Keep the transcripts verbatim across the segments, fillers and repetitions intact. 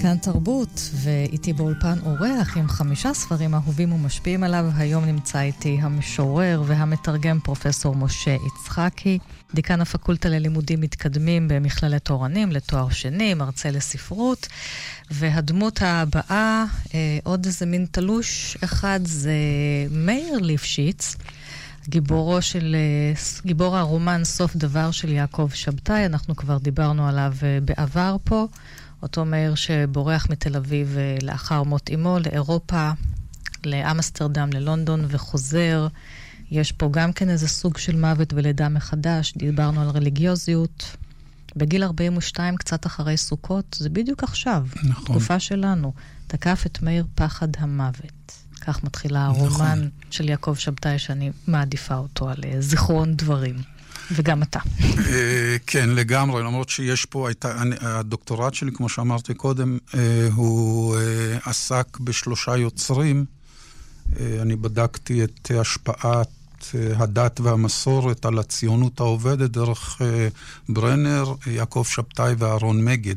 כאן תרבות, ואיתי באולפן אורח עם חמישה ספרים אהובים ומשפיעים עליו. היום נמצא איתי המשורר והמתרגם פרופסור משה יצחקי, דיקן הפקולטה ללימודים מתקדמים במכללת אורנים לתואר שני, מרצה לספרות. והדמות הבאה, אה, עוד איזה מין תלוש אחד, זה מאיר ליפשיץ, גיבורו של, גיבור הרומן סוף דבר של יעקב שבתאי. אנחנו כבר דיברנו עליו בעבר פה. אותו מאיר שבורח מתל אביב לאחר מות אמו לאירופה, לאמסטרדם, ללונדון וחוזר. יש פה גם כן איזה סוג של מוות ולידה מחדש. דיברנו על רליגיוזיות. בגיל ארבעים ושתיים, קצת אחרי סוכות, זה בדיוק עכשיו. נכון. תקופה שלנו. תקף את מאיר פחד המוות. כך מתחילה הרומן נכון. של יעקב שבתאי, שאני מעדיפה אותו על זיכרון דברים. וגם אתה. כן, לגמרי, למרות שיש פה, הדוקטורט שלי, כמו שאמרתי קודם, הוא עסק בשלושה יוצרים. אני בדקתי את השפעת הדת והמסורת על הציונות העובדת דרך ברנר, יעקב שבתאי ואהרון מגד.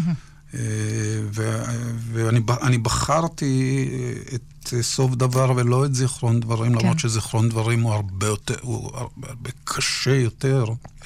ואני בחרתי את סוף דבר ולא את זיכרון דברים, למרות שזיכרון דברים הוא הרבה יותר, הוא הרבה קשה יותר.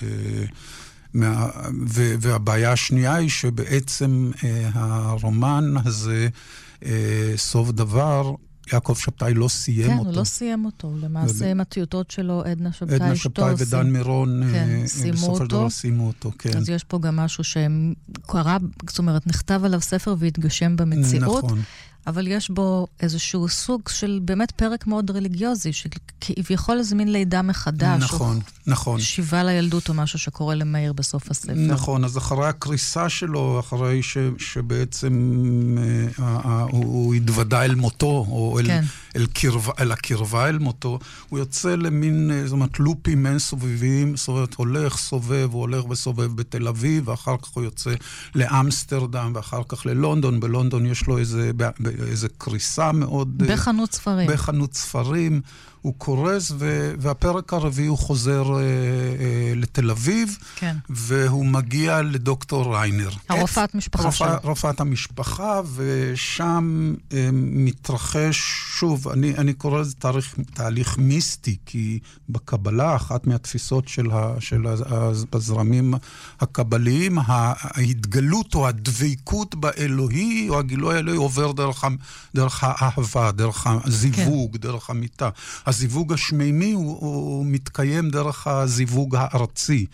והבעיה השנייה היא שבעצם הרומן הזה, סוף דבר, יעקב שבתאי לא סיים אותו. כן, הוא לא סיים אותו. למעשה, עם הטיוטות שלו, עדנה שבתאי, עדנה שבתאי ודן מירון, בסוף הדבר סיימו אותו. אז יש פה גם משהו שקרה, זאת אומרת, נכתב עליו ספר והתגשם במציאות. נכון. אבל יש בו איזשהו סוג של באמת פרק מאוד רליגיוזי, שכביכול איזה מין לידה מחדש. נכון, נכון. שיבה לילדות או משהו שקורה למאיר בסוף הספר. נכון, אז אחרי הקריסה שלו, אחרי ש, שבעצם אה, הוא, הוא התוודע אל מותו, או אל, כן. אל, קרבה, אל הקרבה אל מותו, הוא יוצא למין, זאת אומרת, לופים אינסובבים, זאת אומרת, הולך, סובב, הוא הולך וסובב בתל אביב, ואחר כך הוא יוצא לאמסטרדם, ואחר כך ללונדון. בלונדון יש לו איזה... איזו קריסה מאוד... בחנות ספרים. בחנות ספרים. הוא קורס, ו- והפרק הרביעי הוא חוזר אה, אה, לתל אביב, כן. והוא מגיע לדוקטור ריינר. הרופאת משפחה רופא, שלו. רופאת המשפחה, ושם אה, מתרחש, שוב, אני, אני קורא לזה תהליך, תהליך מיסטי, כי בקבלה, אחת מהתפיסות של, ה, של הזרמים הקבליים, ההתגלות או הדביקות באלוהי, או הגילוי האלוהי עובר דרך, דרך האהבה, דרך הזיווג, כן. דרך המיטה. הזיווג השמימי הוא, הוא מתקיים דרך הזיווג הארצי.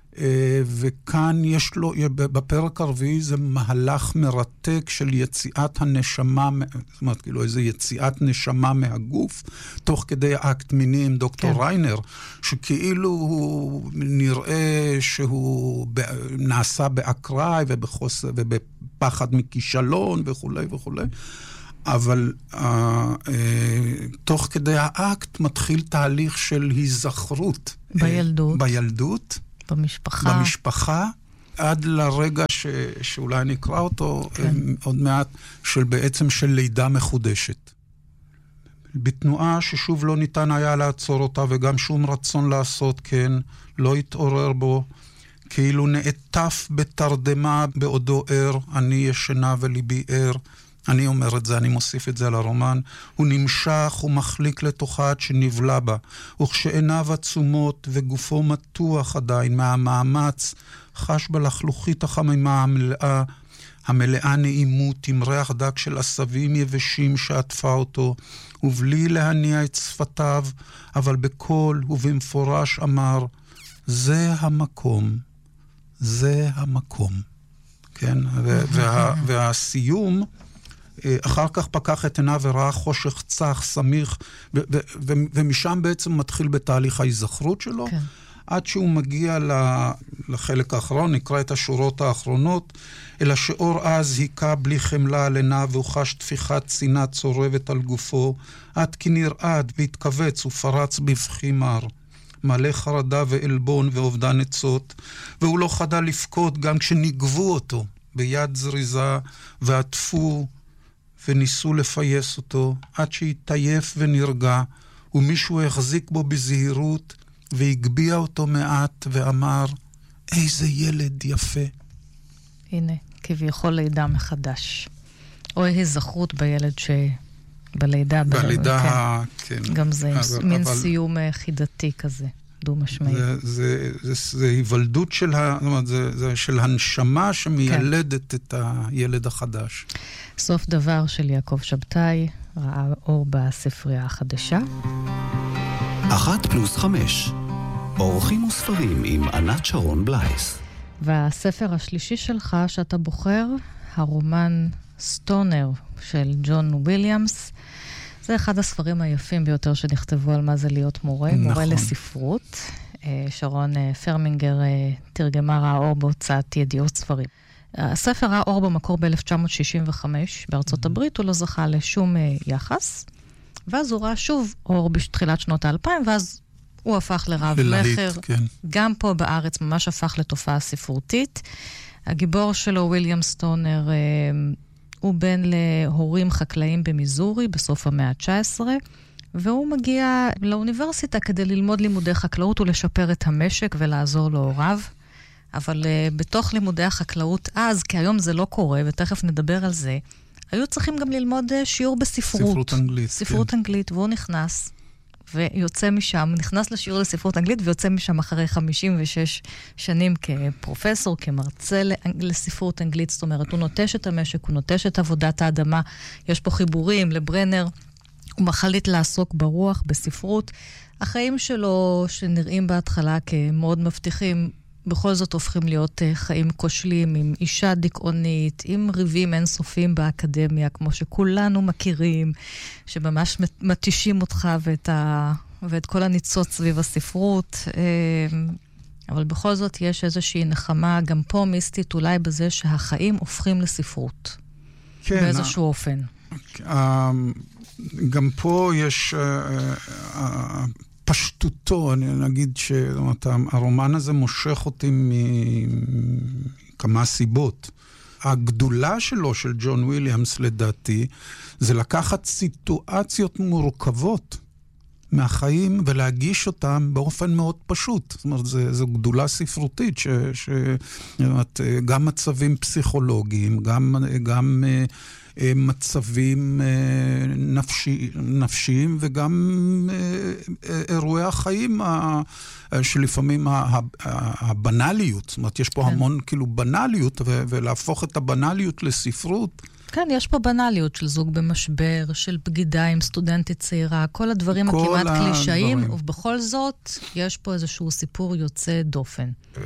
וכאן יש לו, בפרק הרביעי זה מהלך מרתק של יציאת הנשמה, זאת אומרת, כאילו איזו יציאת נשמה מהגוף, תוך כדי אקט מיני עם דוקטור כן. ריינר, שכאילו הוא נראה שהוא נעשה באקראי ובחוסר, ובפחד מכישלון וכו' וכו'. אבל uh, uh, תוך כדי האקט מתחיל תהליך של היזכרות. בילדות. Uh, בילדות. במשפחה. במשפחה, עד לרגע ש, שאולי נקרא אותו כן. um, עוד מעט, של בעצם של לידה מחודשת. בתנועה ששוב לא ניתן היה לעצור אותה, וגם שום רצון לעשות כן, לא התעורר בו, כאילו נעטף בתרדמה בעודו ער, אני ישנה וליבי ער, אני אומר את זה, אני מוסיף את זה לרומן. הוא נמשך ומחליק לתוכה עד שנבלע בה, וכשעיניו עצומות וגופו מתוח עדיין מהמאמץ, חש בלחלוכית החמימה המלאה, המלאה נעימות עם ריח דק של עשבים יבשים שעטפה אותו, ובלי להניע את שפתיו, אבל בקול ובמפורש אמר, זה המקום, זה המקום. כן? וה, והסיום, אחר כך פקח את עיניו וראה חושך צח, סמיך, ו- ו- ו- ומשם בעצם מתחיל בתהליך ההיזכרות שלו, כן. עד שהוא מגיע לחלק האחרון, נקרא את השורות האחרונות, אלא שאור אז היכה בלי חמלה על עיניו, והוא חש תפיחת צינה צורבת על גופו, עד כי נרעד והתכווץ ופרץ בבכי מר. מלא חרדה ואלבון ואובדן עצות, והוא לא חדל לפקוד גם כשנגבו אותו ביד זריזה, ועטפו וניסו לפייס אותו, עד שהתעייף ונרגע, ומישהו החזיק בו בזהירות, והגביע אותו מעט ואמר, איזה ילד יפה. הנה, כביכול לידה מחדש. או היזכרות בילד שבלידה. בלידה, כן. כן. גם זה אבל, מין אבל... סיום חידתי כזה, דו-משמעי. זה, זה, זה, זה היוולדות של, ה... זאת אומרת, זה, זה של הנשמה שמיילדת כן. את הילד החדש. סוף דבר של יעקב שבתאי, ראה אור בספרייה החדשה. אחת פלוס חמש. אורחים וספרים עם ענת שרון בלייס. והספר השלישי שלך שאתה בוחר, הרומן סטונר של ג'ון וויליאמס, זה אחד הספרים היפים ביותר שנכתבו על מה זה להיות מורה, נכון. מורה לספרות. שרון פרמינגר תרגמה ראה אור בהוצאת ידיעות ספרים. הספר ראה אור במקור ב-אלף תשע מאות שישים וחמש בארצות הברית, הוא לא זכה לשום יחס, ואז הוא ראה שוב אור בתחילת שנות האלפיים, ואז הוא הפך לרב מחר. כן. גם פה בארץ ממש הפך לתופעה ספרותית. הגיבור שלו, וויליאם סטונר, הוא בן להורים חקלאים במיזורי בסוף המאה ה-תשע עשרה, והוא מגיע לאוניברסיטה כדי ללמוד לימודי חקלאות ולשפר את המשק ולעזור להוריו. אבל uh, בתוך לימודי החקלאות אז, כי היום זה לא קורה, ותכף נדבר על זה, היו צריכים גם ללמוד uh, שיעור בספרות. ספרות אנגלית. ספרות כן. אנגלית, והוא נכנס ויוצא משם, נכנס לשיעור לספרות אנגלית ויוצא משם אחרי חמישים ושש שנים כפרופסור, כמרצה לספרות אנגלית. זאת אומרת, הוא נוטש את המשק, הוא נוטש את עבודת האדמה. יש פה חיבורים לברנר. הוא מחליט לעסוק ברוח, בספרות. החיים שלו, שנראים בהתחלה כמאוד מבטיחים, בכל זאת הופכים להיות חיים כושלים, עם אישה דיכאונית, עם ריבים אינסופיים באקדמיה, כמו שכולנו מכירים, שממש מתישים אותך ואת, ה... ואת כל הניצוץ סביב הספרות. אבל בכל זאת יש איזושהי נחמה, גם פה מיסטית, אולי בזה שהחיים הופכים לספרות. כן. באיזשהו אופן. גם פה יש... פשטותו, אני נגיד שהרומן הזה מושך אותי מכמה סיבות. הגדולה שלו, של ג'ון וויליאמס, לדעתי, זה לקחת סיטואציות מורכבות מהחיים ולהגיש אותם באופן מאוד פשוט. זאת אומרת, זו גדולה ספרותית, ש, ש, גם מצבים פסיכולוגיים, גם... גם מצבים נפשי, נפשיים וגם אירועי החיים שלפעמים הבנליות, זאת אומרת, יש פה כן. המון כאילו בנליות, ולהפוך את הבנליות לספרות. כן, יש פה בנליות של זוג במשבר, של בגידה עם סטודנטית צעירה, כל הדברים הכמעט קלישאים, ובכל זאת יש פה איזשהו סיפור יוצא דופן.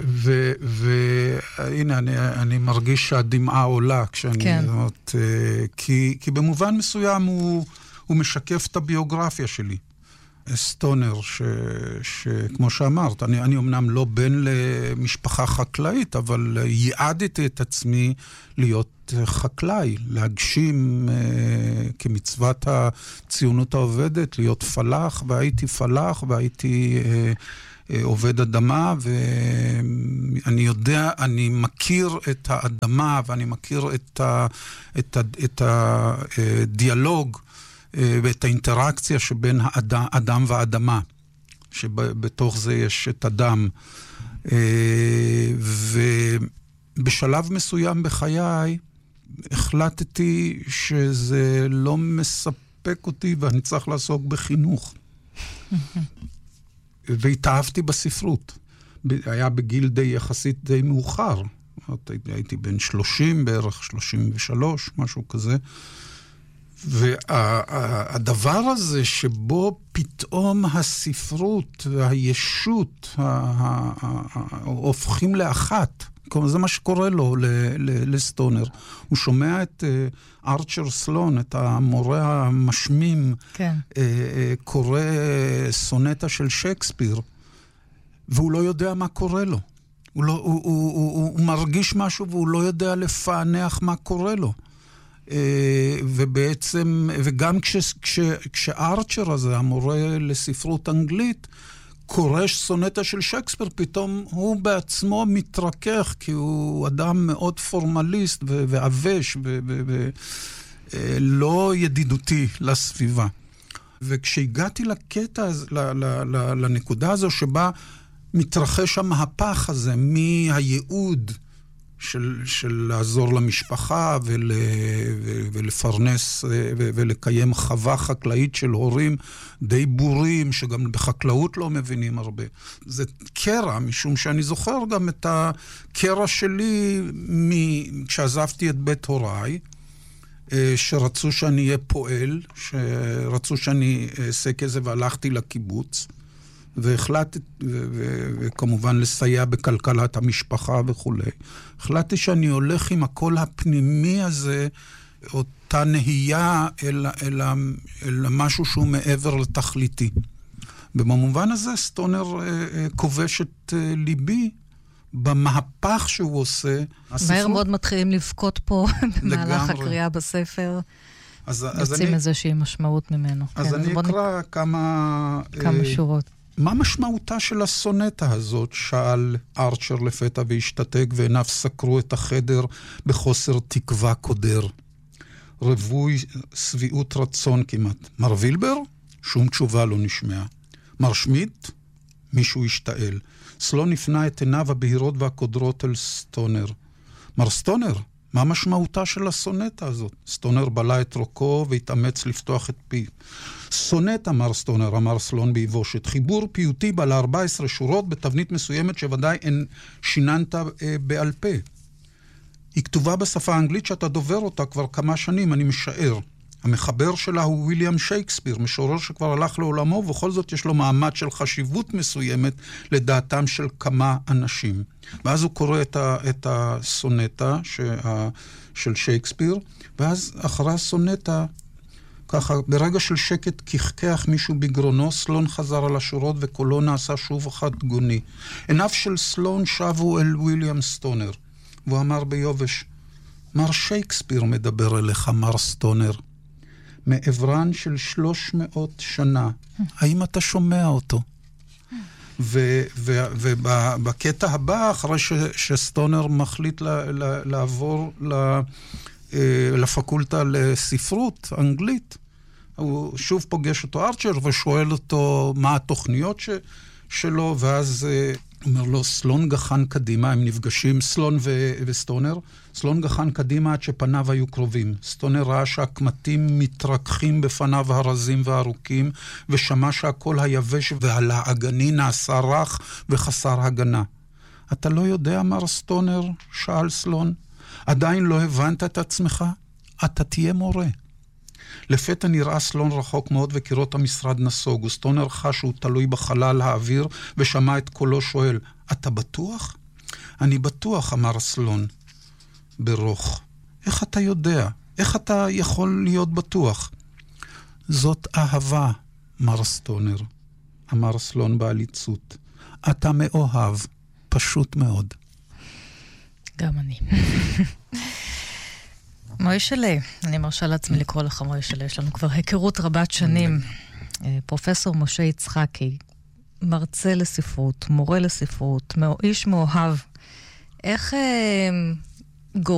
והנה, אני, אני מרגיש שהדמעה עולה כשאני... כן. זאת, כי, כי במובן מסוים הוא, הוא משקף את הביוגרפיה שלי. סטונר, ש, שכמו שאמרת, אני, אני אמנם לא בן למשפחה חקלאית, אבל ייעדתי את עצמי להיות חקלאי, להגשים אה, כמצוות הציונות העובדת, להיות פלח, והייתי פלח, והייתי אה, אה, עובד אדמה, ואני יודע, אני מכיר את האדמה, ואני מכיר את, ה, את, ה, את הדיאלוג, ואת האינטראקציה שבין האדם, אדם ואדמה, שבתוך זה יש את אדם. ובשלב מסוים בחיי, החלטתי שזה לא מספק אותי, ואני צריך לעסוק בחינוך. והתאהבתי בספרות. היה בגיל די יחסית די מאוחר. הייתי בן שלושים, בערך שלושים ושלוש, משהו כזה. והדבר הזה שבו פתאום הספרות והישות הופכים לאחת, זה מה שקורה לו לסטונר. הוא שומע את ארצ'ר סלון, את המורה המשמים, קורא סונטה של שייקספיר, והוא לא יודע מה קורה לו. הוא מרגיש משהו והוא לא יודע לפענח מה קורה לו. ובעצם, וגם כשארצ'ר הזה, המורה לספרות אנגלית, קורא סונטה של שייקספיר, פתאום הוא בעצמו מתרכך, כי הוא אדם מאוד פורמליסט ועבש ולא ידידותי לסביבה. וכשהגעתי לקטע, לנקודה הזו שבה מתרחש המהפך הזה, מהייעוד של, של לעזור למשפחה ול, ולפרנס ולקיים חווה חקלאית של הורים די בורים, שגם בחקלאות לא מבינים הרבה. זה קרע, משום שאני זוכר גם את הקרע שלי כשעזבתי את בית הוריי, שרצו שאני אהיה פועל, שרצו שאני אעשה כזה והלכתי לקיבוץ, והחלטתי, וכמובן לסייע בכלכלת המשפחה וכו'. החלטתי שאני הולך עם הקול הפנימי הזה, אותה נהייה אל, אל, אל משהו שהוא מעבר לתכליתי. במובן הזה סטונר כובש את ליבי, במהפך שהוא עושה. מהר מאוד מתחילים לבכות פה במהלך הקריאה בספר. אז, אז יוצאים אני, איזושהי משמעות ממנו. אז כן, אני אקרא נק... כמה... כמה אה, שורות. מה משמעותה של הסונטה הזאת? שאל ארצ'ר לפתע והשתתק, ועיניו סקרו את החדר בחוסר תקווה קודר. רבוי סביעות רצון כמעט. מר וילבר? שום תשובה לא נשמעה. מר שמיט? מישהו השתעל. סלון הפנה את עיניו הבהירות והקודרות אל סטונר. מר סטונר, מה משמעותה של הסונטה הזאת? סטונר בלה את רוקו והתאמץ לפתוח את פיו. סונטה, מר סטונר, אמר סלון ביבושת. חיבור פיוטי בעל ארבע עשרה שורות בתבנית מסוימת שוודאי אין שיננת אה, בעל פה. היא כתובה בשפה האנגלית שאתה דובר אותה כבר כמה שנים, אני משער. המחבר שלה הוא וויליאם שייקספיר, משורר שכבר הלך לעולמו, ובכל זאת יש לו מעמד של חשיבות מסוימת לדעתם של כמה אנשים. ואז הוא קורא את, ה, את הסונטה שה, של שייקספיר, ואז אחרי הסונטה, ככה, ברגע של שקט כחכח מישהו בגרונו, סלון חזר על השורות וקולו נעשה שוב אחד גוני. עיניו של סלון שבו אל וויליאם סטונר, והוא אמר ביובש, מר שייקספיר מדבר אליך, מר סטונר. מעברן של שלוש מאות שנה. האם אתה שומע אותו? ובקטע הבא, אחרי שסטונר מחליט לעבור לפקולטה לספרות אנגלית, הוא שוב פוגש אותו ארצ'ר ושואל אותו מה התוכניות שלו, ואז אומר לו, סלון גחן קדימה, הם נפגשים, סלון ו- וסטונר, סלון גחן קדימה עד שפניו היו קרובים. סטונר ראה שהקמטים מתרככים בפניו הרזים והארוכים, ושמע שהכל היבש והלעגני נעשה רך וחסר הגנה. אתה לא יודע, אמר סטונר, שאל סלון, עדיין לא הבנת את עצמך? אתה תהיה מורה. לפתע נראה סלון רחוק מאוד וקירות המשרד נסוג, וסטונר חש שהוא תלוי בחלל האוויר ושמע את קולו שואל, אתה בטוח? אני בטוח, אמר סלון ברוך. איך אתה יודע? איך אתה יכול להיות בטוח? זאת אהבה, מר סטונר, אמר סלון בעליצות. אתה מאוהב, פשוט מאוד. גם אני. מוישלה, אני מרשה לעצמי לקרוא לך מוישלה, יש לנו כבר היכרות רבת שנים. פרופסור משה יצחקי, מרצה לספרות, מורה לספרות, איש מאוהב. איך,